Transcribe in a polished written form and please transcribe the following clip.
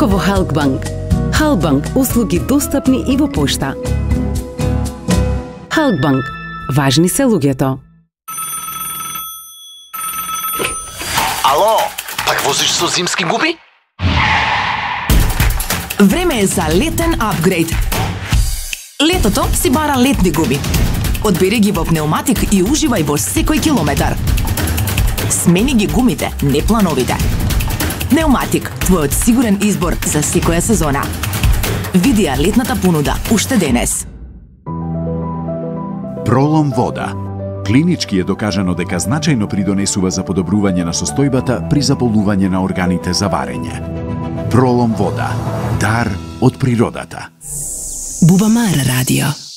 како во Halkbank. Halkbank услуги достапни и во пошта. Halkbank. Важни се луѓето. Ало, пак возиш со зимски гуми? Време е за летен апгрейд. Летото си бара летни гуми. Одбери ги во пнеуматик и уживај во секој километар. Смени ги гумите, не плановите. Пнеуматик, твојот сигурен избор за секоја сезона. Види ја летната понуда уште денес. Пролом вода. Клинички е докажано дека значајно придонесува за подобрување на состојбата при заболување на органите за варење. Пролом вода. Дар од природата. Бубамара радио.